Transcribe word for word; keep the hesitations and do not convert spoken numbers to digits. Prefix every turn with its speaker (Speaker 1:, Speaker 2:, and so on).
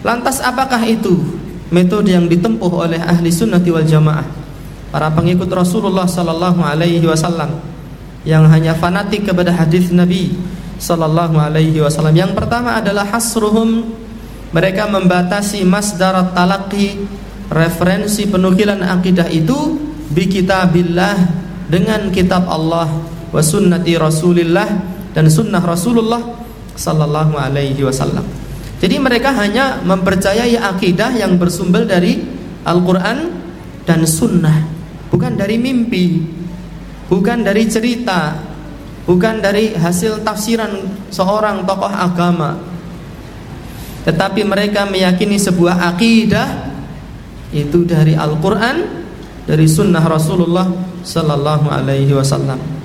Speaker 1: Lantas apakah itu metode yang ditempuh oleh ahli sunnati wal jamaah, para pengikut Rasulullah sallallahu alaihi wasallam yang hanya fanatik kepada hadis Nabi sallallahu alaihi wasallam? Yang pertama adalah hasruhum, mereka membatasi masdar talaqi, referensi penukilan akidah itu bi kitabillah, dengan kitab Allah, wa sunnati Rasulillah, dan sunnah Rasulullah sallallahu alaihi wasallam. Jadi mereka hanya mempercayai akidah yang bersumber dari Al-Quran dan Sunnah, bukan dari mimpi, bukan dari cerita, bukan dari hasil tafsiran seorang tokoh agama. Tetapi mereka meyakini sebuah akidah itu dari Al-Quran, dari Sunnah Rasulullah sallallahu alaihi wasallam.